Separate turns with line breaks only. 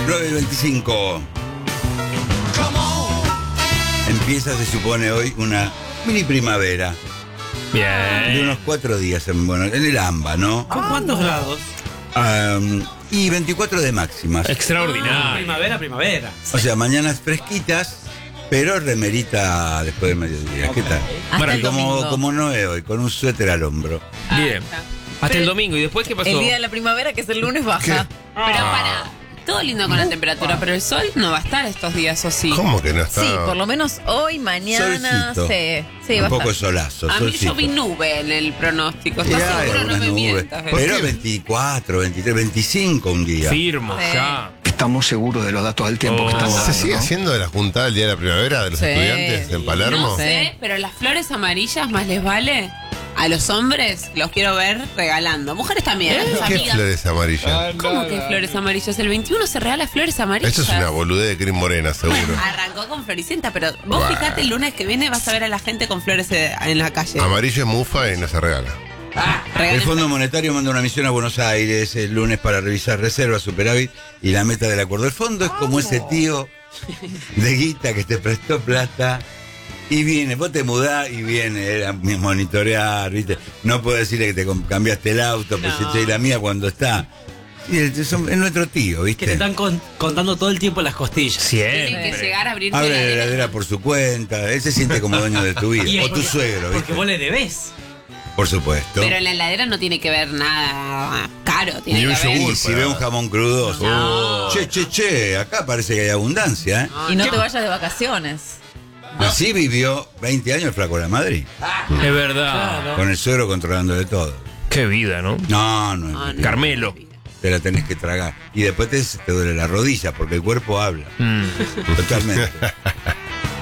9:25. Empieza, se supone, hoy una mini primavera.
Bien.
De unos 4 días en el AMBA, ¿no?
¿Con cuántos grados?
Y 24 de máximas.
Extraordinario.
Primavera.
O sea, mañanas fresquitas, pero remerita después del mediodía. ¿Qué tal?
Hasta el
como,
domingo.
como Noé hoy, con un suéter al hombro.
Bien. Hasta el domingo. ¿Y después qué pasó?
El día de la primavera, que es el lunes, baja.
Pero para, todo lindo con la temperatura, pero el sol no va a estar estos días, ¿o sí?
¿Cómo que no está?
Sí, por lo menos hoy, mañana,
Solcito.
sí,
Un
va a
poco
estar.
solazo.
A mí
solcito.
yo vi nube en el pronóstico.
Ya
¿Estás
hay
seguro? No
algunas
me
nubes.
mientas.
Pero 24, 23, 25 un día.
Firmo,
Sí.
ya.
Estamos seguros de los datos del tiempo que están
¿Se
dando,
sigue
¿no?
haciendo de la juntada del día de la primavera de los
Sí.
estudiantes en Palermo?
No sé, pero las flores amarillas más les vale. A los hombres los quiero ver regalando. Mujeres también. a sus
¿Qué
amigas.
flores amarillas?
¿Cómo que flores amarillas? El 21 se regala flores amarillas.
Esto es una boludez de Cris Morena, seguro.
Arrancó con Floricienta, pero vos
Bah.
fijate el lunes que viene vas a ver a la gente con flores en la calle.
Amarillo es mufa y no se regala.
Regalen
El Fondo Monetario manda una misión a Buenos Aires el lunes para revisar reservas, superávit y la meta del acuerdo. El fondo es como ese tío de guita que te prestó plata y viene, vos te mudás y viene a monitorear, ¿viste? No puedo decirle que te cambiaste el auto, pues
No.
eché la mía cuando está. Sí, es nuestro tío, ¿viste?
Que te están contando todo el tiempo las costillas.
Tienen que
Siempre.
llegar a abrirte
Abre
la
la
heladera.
heladera por su cuenta, él se siente como dueño de tu
Y
vida.
es
O tu
porque-
suegro,
Porque
¿viste?
vos le debés.
Por supuesto.
Pero en la heladera no tiene que ver nada caro. Tiene
Ni un
que haber.
yogur.
Y si ve un jamón crudo,
No.
che, acá parece que hay abundancia, ¿eh?
Y no te vayas de vacaciones.
Así vivió 20 años el flaco de la Madrid,
Es verdad.
Claro.
con el suegro controlándole todo.
Qué vida, ¿no?
No,
No, no.
Carmelo.
te la tenés que tragar. Y después te duele la rodilla, porque el cuerpo habla.
Mm.
Totalmente.